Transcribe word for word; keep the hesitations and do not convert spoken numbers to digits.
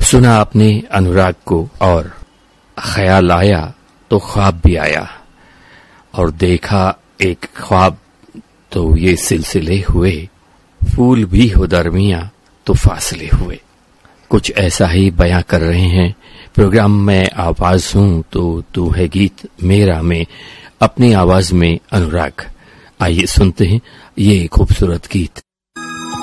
सुना आपने अनुराग को, और ख्याल आया तो ख्वाब भी आया, और देखा एक ख्वाब तो ये सिलसिले हुए, फूल भी हो दरमिया तो फासले हुए। कुछ ऐसा ही बयां कर रहे हैं प्रोग्राम में आवाज हूं तो तू है गीत मेरा में, अपनी आवाज में अनुराग। आइए सुनते हैं ये खूबसूरत गीत।